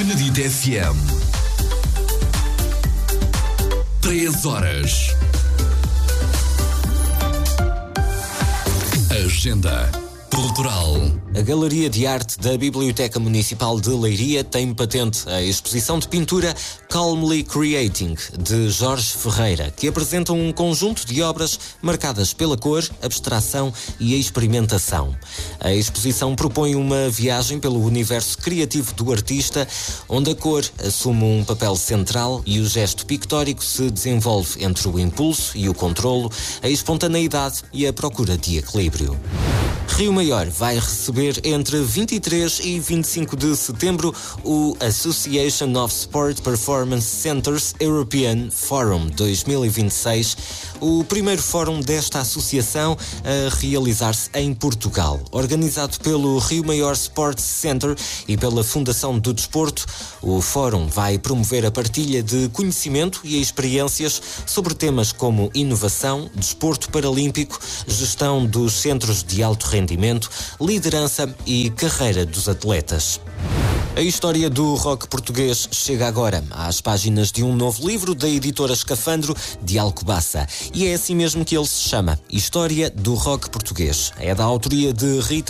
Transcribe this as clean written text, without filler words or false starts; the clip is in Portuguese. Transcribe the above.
Benedito FM. 3 horas. Agenda cultural. A Galeria de Arte da Biblioteca Municipal de Leiria tem patente a exposição de pintura Calmly Creating, de Jorge Ferreira, que apresenta um conjunto de obras marcadas pela cor, abstração e experimentação. A exposição propõe uma viagem pelo universo criativo do artista, onde a cor assume um papel central e o gesto pictórico se desenvolve entre o impulso e o controlo, a espontaneidade e a procura de equilíbrio. Rio Maior vai receber entre 23 e 25 de setembro o Association of Sport Performance Centers European Forum 2026, o primeiro fórum desta associação a realizar-se em Portugal. Organizado pelo Rio Maior Sports Center e pela Fundação do Desporto, o fórum vai promover a partilha de conhecimento e experiências sobre temas como inovação, desporto paralímpico, gestão dos centros de alto rendimento, liderança e carreira dos atletas. A história do rock português chega agora às páginas de um novo livro da editora Escafandro de Alcobaça. E é assim mesmo que ele se chama, História do Rock Português. É da autoria de Rita